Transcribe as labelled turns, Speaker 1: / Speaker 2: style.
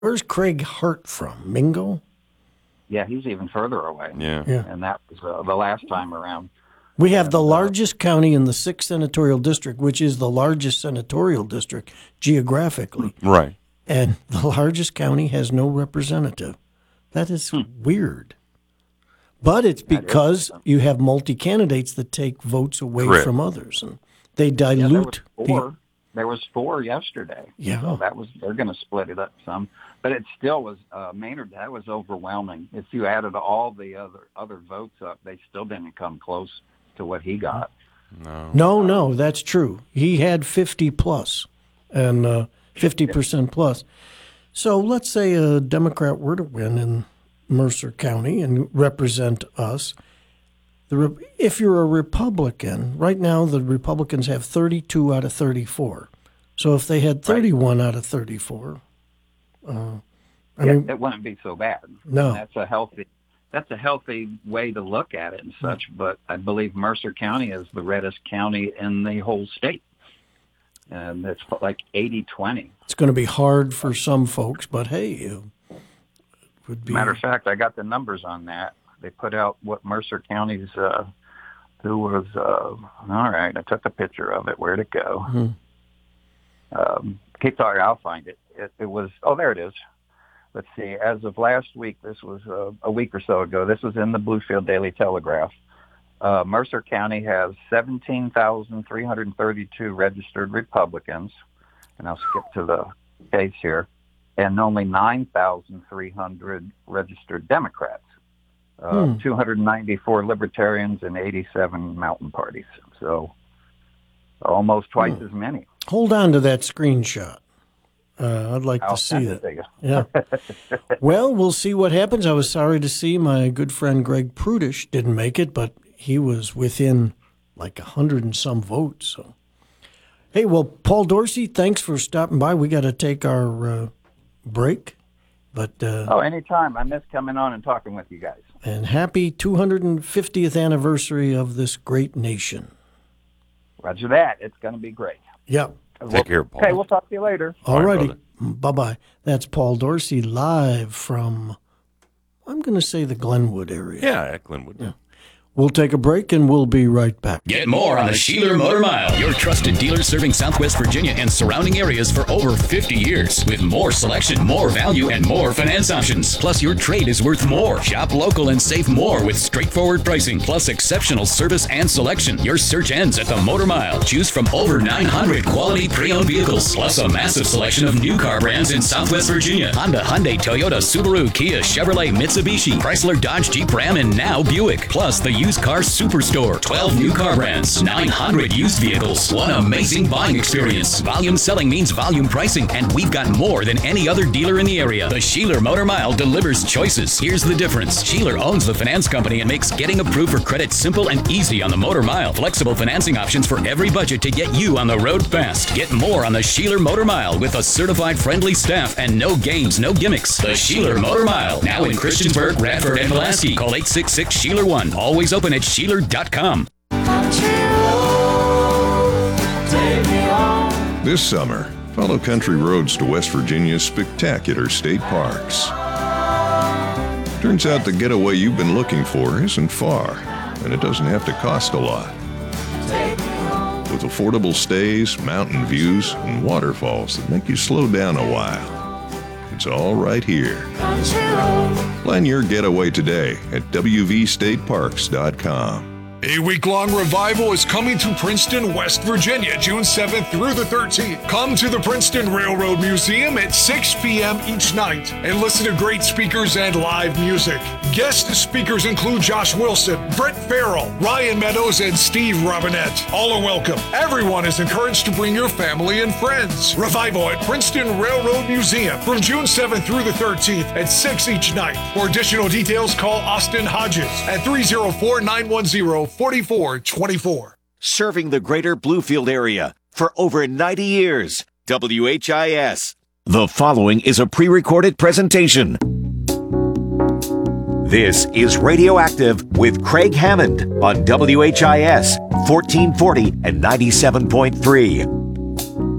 Speaker 1: Where's Craig Hart from? Mingo?
Speaker 2: Yeah, he's even further away.
Speaker 3: Yeah.
Speaker 2: And that was the last time around.
Speaker 1: We have the largest county in the 6th senatorial district, which is the largest senatorial district geographically.
Speaker 3: Right.
Speaker 1: And the largest county has no representative. That is weird. But it's because you have multi-candidates that take votes away
Speaker 3: Correct.
Speaker 1: from others. And they dilute.
Speaker 2: There was four yesterday.
Speaker 1: Yeah.
Speaker 2: So they're going to split it up some. But it still was, Maynard, that was overwhelming. If you added all the other votes up, they still didn't come close to what he got.
Speaker 1: No, that's true. He had 50 plus and 50% plus. So let's say a Democrat were to win in Mercer County and represent us. If you're a Republican, right now the Republicans have 32 out of 34. So if they had 31 out of 34,
Speaker 2: it wouldn't be so bad.
Speaker 1: No.
Speaker 2: That's a healthy way to look at it and such, but I believe Mercer County is the reddest county in the whole state. And it's like 80-20.
Speaker 1: It's going to be hard for some folks, but hey, it would be.
Speaker 2: Matter of fact, I got the numbers on that. They put out what Mercer County's, who was, all right, I took a picture of it. Where'd it go? Keep talking, I'll find it. It was, there it is. Let's see, as of last week, this was a week or so ago, this was in the Bluefield Daily Telegraph. Mercer County has 17,332 registered Republicans, and I'll skip to the case here, and only 9,300 registered Democrats. 294 libertarians and 87 mountain parties. So almost twice as many.
Speaker 1: Hold on to that screenshot. I'd like to see that. Yeah. Well, we'll see what happens. I was sorry to see my good friend Greg Prudish didn't make it, but he was within like 100 and some votes. So, hey, well, Paul Dorsey, thanks for stopping by. We got to take our break. But
Speaker 2: anytime. I miss coming on and talking with you guys.
Speaker 1: And happy 250th anniversary of this great nation.
Speaker 2: Roger that. It's going to be great.
Speaker 1: Yeah.
Speaker 3: Take care, Paul.
Speaker 2: Okay, we'll talk to you later.
Speaker 1: All righty. Bye-bye. That's Paul Dorsey live from, I'm going to say the Glenwood area.
Speaker 3: Yeah, at Glenwood.
Speaker 1: Yeah. We'll take a break and we'll be right back.
Speaker 4: Get more on the Sheeler Motor Mile, your trusted dealer serving Southwest Virginia and surrounding areas for over 50 years. With more selection, more value, and more finance options. Plus, your trade is worth more. Shop local and save more with straightforward pricing, plus exceptional service and selection. Your search ends at the Motor Mile. Choose from over 900 quality pre-owned vehicles, plus a massive selection of new car brands in Southwest Virginia. Honda, Hyundai, Toyota, Subaru, Kia, Chevrolet, Mitsubishi, Chrysler, Dodge, Jeep, Ram, and now Buick. Plus, the used car superstore. 12 new car brands, 900 used vehicles. One amazing buying experience. Volume selling means volume pricing, and we've got more than any other dealer in the area. The Sheeler Motor Mile delivers choices. Here's the difference. Sheeler owns the finance company and makes getting approved for credit simple and easy on the Motor Mile. Flexible financing options for every budget to get you on the road fast. Get more on the Sheeler Motor Mile with a certified friendly staff and no games, no gimmicks. The Sheeler Motor Mile, now in Christiansburg, Radford, and Pulaski. Call 866-SHEELER1. Always open at Sheeler.com.
Speaker 5: This summer, follow country roads to West Virginia's spectacular state parks. Turns out the getaway you've been looking for isn't far, and it doesn't have to cost a lot. With affordable stays, mountain views, and waterfalls that make you slow down a while. It's all right here. Plan your getaway today at wvstateparks.com.
Speaker 6: A week-long revival is coming to Princeton, West Virginia, June 7th through the 13th. Come to the Princeton Railroad Museum at 6 p.m. each night and listen to great speakers and live music. Guest speakers include Josh Wilson, Brett Farrell, Ryan Meadows, and Steve Robinette. All are welcome. Everyone is encouraged to bring your family and friends. Revival at Princeton Railroad Museum from June 7th through the 13th at 6 each night. For additional details, call Austin Hodges at 304-910-4424.
Speaker 7: Serving the greater Bluefield area for over 90 years. WHIS. The following is a pre-recorded presentation. This is Radioactive with Craig Hammond on WHIS 1440 and 97.3.